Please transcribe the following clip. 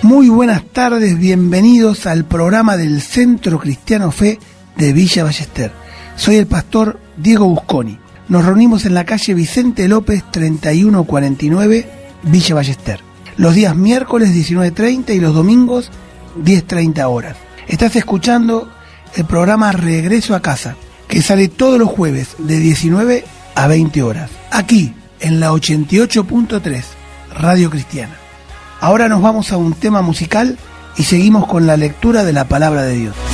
Muy buenas tardes, bienvenidos al programa del Centro Cristiano Fe de Villa Ballester. Soy el pastor Diego Busconi. Nos reunimos en la calle Vicente López 3149, Villa Ballester. Los días miércoles 19:30 y los domingos 10:30 horas. Estás escuchando el programa Regreso a Casa, que sale todos los jueves de 19 a 20 horas. Aquí, en la 88.3, Radio Cristiana. Ahora nos vamos a un tema musical y seguimos con la lectura de la Palabra de Dios.